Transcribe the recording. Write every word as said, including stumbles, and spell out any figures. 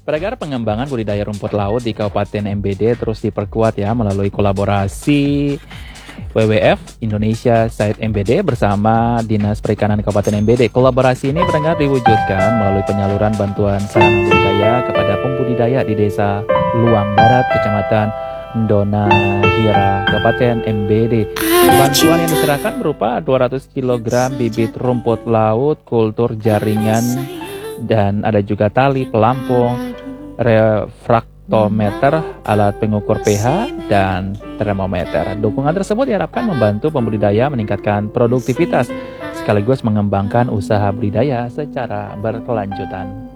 Agar pengembangan budidaya rumput laut di Kabupaten M B D terus diperkuat ya melalui kolaborasi W W F Indonesia Site M B D bersama Dinas Perikanan Kabupaten M B D. Kolaborasi ini benar diwujudkan melalui penyaluran bantuan sarana budidaya kepada pembudidaya di Desa Luang Barat, Kecamatan Dona Hira, Kabupaten M B D. Bantuan yang diserahkan berupa dua ratus kilogram bibit rumput laut, kultur jaringan, dan ada juga tali pelampung, refraktometer, alat pengukur pH, dan termometer. Dukungan tersebut diharapkan membantu pembudidaya meningkatkan produktivitas sekaligus mengembangkan usaha budidaya secara berkelanjutan.